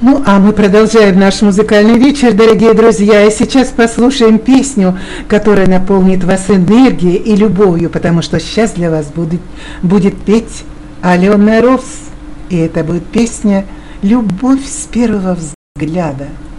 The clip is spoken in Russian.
Ну, а мы продолжаем наш музыкальный вечер, дорогие друзья. И сейчас послушаем песню, которая наполнит вас энергией и любовью, потому что сейчас для вас будет петь Алена Ровз. И это будет песня «Любовь с первого взгляда».